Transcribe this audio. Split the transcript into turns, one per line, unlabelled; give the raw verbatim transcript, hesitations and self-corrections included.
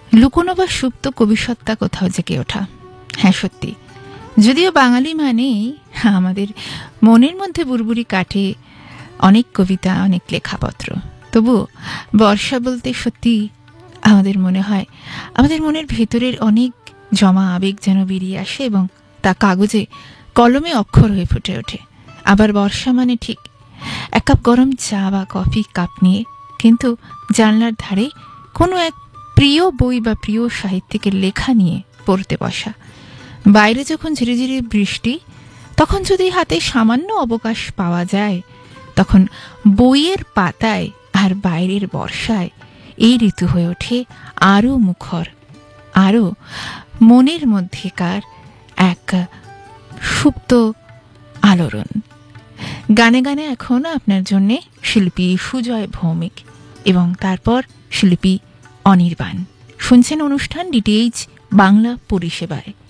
লুকোনো বা সুপ্ত কবিসত্তা কোথাও জেগে ওঠা। হ্যাঁ, সত্যি, যদিও বাঙালি মানেই আমাদের মনের মধ্যে বুড়বুড়ি কাটে অনেক কবিতা, অনেক লেখাপত্র, তবুও বর্ষা বলতে সত্যি আমাদের মনে হয় আমাদের মনের ভেতরের অনেক জমা আবেগ যেন বেরিয়ে আসে এবং তা কাগজে কলমে অক্ষর হয়ে ফুটে ওঠে। আবার বর্ষা মানে ঠিক এক কাপ গরম চা বা কফি কাপ নিয়ে কিন্তু জানলার ধারে কোনো এক প্রিয় বই বা প্রিয় সাহিত্যিকের লেখা নিয়ে পড়তে বসা। বাইরে যখন ঝিরিঝিরি বৃষ্টি, তখন যদি হাতে সামান্য অবকাশ পাওয়া যায়, তখন বইয়ের পাতায় আর বাইরের বর্ষায় এই ঋতু হয়ে ওঠে আরও মুখর, আরও মনের মধ্যেকার এক সুপ্ত আলোড়ন। গানে গানে এখন আপনার জন্যে শিল্পী সুজয় ভৌমিক এবং তারপর শিল্পী অনির্বাণ। শুনছেন অনুষ্ঠান ডিটিএইচ বাংলা পরিষেবায়।